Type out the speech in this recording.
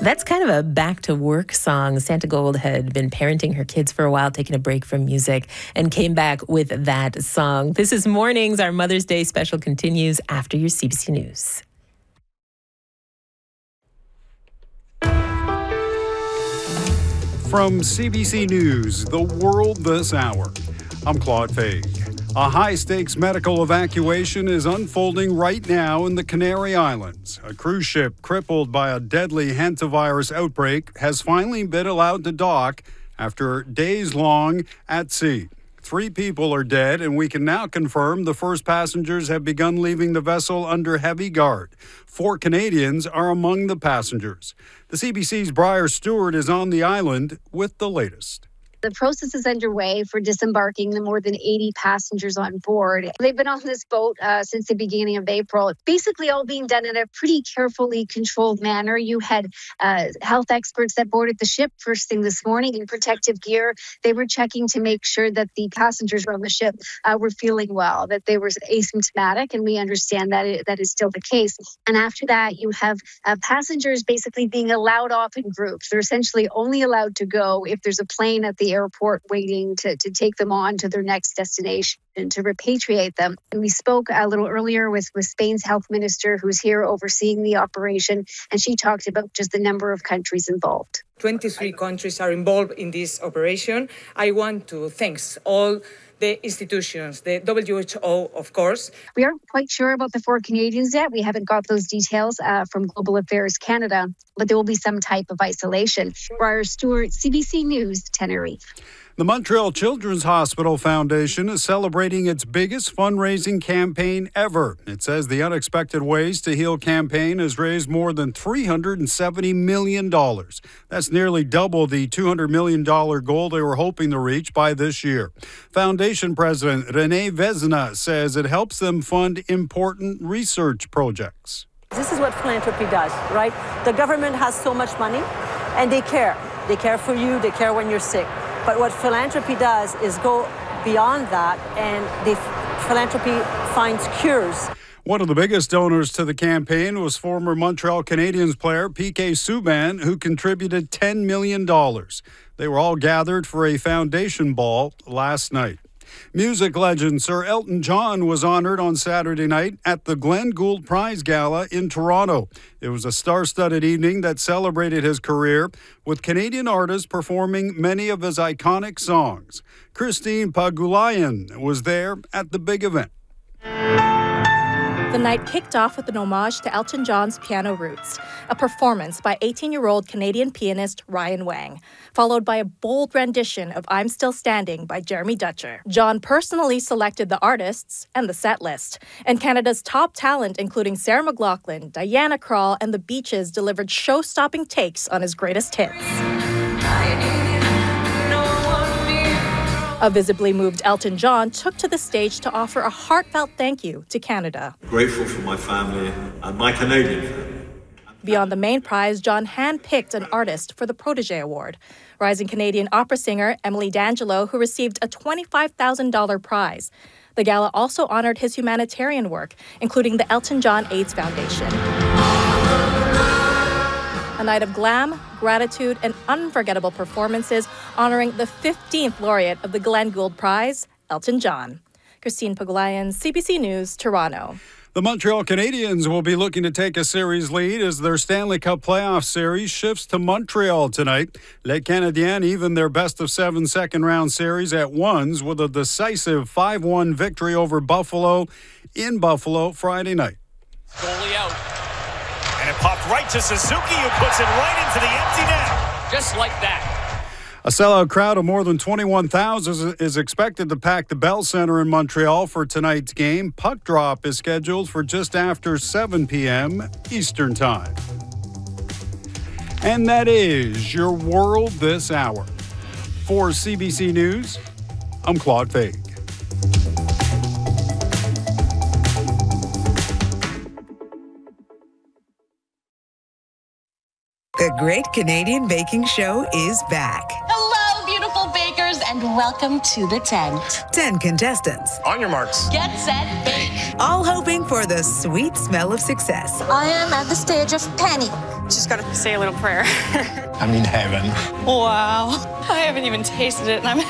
That's kind of a back-to-work song. Santa Gold had been parenting her kids for a while, taking a break from music, and came back with that song. This is Mornings. Our Mother's Day special continues after your CBC News. From CBC News, The World This Hour, I'm Claude Faig. A high-stakes medical evacuation is unfolding right now in the Canary Islands. A cruise ship crippled by a deadly hantavirus outbreak has finally been allowed to dock after days long at sea. 3 people are dead, and we can now confirm the first passengers have begun leaving the vessel under heavy guard. 4 Canadians are among the passengers. The CBC's Briar Stewart is on the island with the latest. The process is underway for disembarking the more than 80 passengers on board. They've been on this boat since the beginning of April. Basically all being done in a pretty carefully controlled manner. You had health experts that boarded the ship first thing this morning in protective gear. They were checking to make sure that the passengers on the ship were feeling well, that they were asymptomatic, and we understand that that is still the case. And after that, you have passengers basically being allowed off in groups. They're essentially only allowed to go if there's a plane at the airport waiting to take them on to their next destination and to repatriate them. And we spoke a little earlier with Spain's health minister, who's here overseeing the operation, and she talked about just the number of countries involved. 23 countries are involved in this operation. I want to thank all the institutions, the WHO, of course. We aren't quite sure about the 4 Canadians yet. We haven't got those details from Global Affairs Canada, but there will be some type of isolation. Briar Stewart, CBC News, Tenerife. The Montreal Children's Hospital Foundation is celebrating its biggest fundraising campaign ever. It says the Unexpected Ways to Heal campaign has raised more than $370 million. That's nearly double the $200 million goal they were hoping to reach by this year. Foundation President Renee Vezina says it helps them fund important research projects. This is what philanthropy does, right? The government has so much money, and they care. They care for you. They care when you're sick. But what philanthropy does is go beyond that, and philanthropy finds cures. One of the biggest donors to the campaign was former Montreal Canadiens player PK Subban, who contributed $10 million. They were all gathered for a foundation ball last night. Music legend Sir Elton John was honored on Saturday night at the Glenn Gould Prize Gala in Toronto. It was a star-studded evening that celebrated his career, with Canadian artists performing many of his iconic songs. Christine Pagulayan was there at the big event. The night kicked off with an homage to Elton John's piano roots, a performance by 18-year-old Canadian pianist Ryan Wang, followed by a bold rendition of I'm Still Standing by Jeremy Dutcher. John personally selected the artists and the set list, and Canada's top talent, including Sarah McLachlan, Diana Krall, and The Beaches, delivered show-stopping takes on his greatest hits. A visibly moved Elton John took to the stage to offer a heartfelt thank you to Canada. Grateful for my family and my Canadian family. Beyond the main prize, John handpicked an artist for the Protégé Award. Rising Canadian opera singer Emily D'Angelo, who received a $25,000 prize. The gala also honored his humanitarian work, including the Elton John AIDS Foundation. A night of glam, gratitude, and unforgettable performances honoring the 15th laureate of the Glenn Gould Prize, Elton John. Christine Pagulayan, CBC News, Toronto. The Montreal Canadiens will be looking to take a series lead as their Stanley Cup playoff series shifts to Montreal tonight. Les Canadiens even their best-of-7 second-round series at ones with a decisive 5-1 victory over Buffalo in Buffalo Friday night. Goalie out. And it popped right to Suzuki, who puts it right into the empty net. Just like that. A sellout crowd of more than 21,000 is expected to pack the Bell Centre in Montreal for tonight's game. Puck drop is scheduled for just after 7 p.m. Eastern Time. And that is your World This Hour. For CBC News, I'm Claude Faig. The Great Canadian Baking Show is back. Hello, beautiful bakers, and welcome to the tent. 10 contestants. On your marks. Get set, bake. all hoping for the sweet smell of success. I am at the stage of panic. Just gotta say a little prayer. I'm in heaven. Wow. I haven't even tasted it and I'm